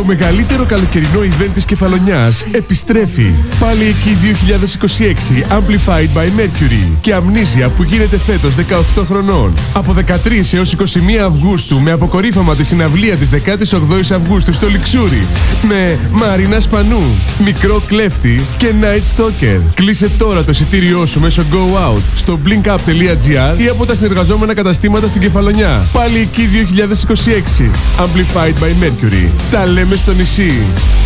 μεγαλύτερο καλοκαιρινό event της Κεφαλονιάς επιστρέφει. Πάλι εκεί 2026, Amplified by Mercury και Αμνήσια που γίνεται φέτος 18 χρονών. Από 13 έως 21 Αυγούστου με αποκορύφωμα τη συναυλία της 18ης Αυγούστου στο Λιξούρι με Μαρίνα Σπανού, Μικρό Κλέφτη και Night Stalker. Κλείσε τώρα το εισιτήριό σου μέσω Go Out στο blinkup.gr ή από τα συνεργαζόμενα καταστήματα στην Κεφαλονιά. Πάλι εκεί 2026, Amplified by Mercury. Τα λέμε στο νησί.